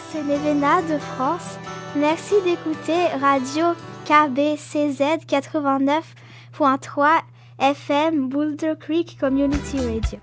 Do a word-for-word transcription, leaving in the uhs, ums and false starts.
c'est Nevena de France. Merci d'écouter Radio K B C Z quatre-vingt-neuf point trois F M Boulder Creek Community Radio.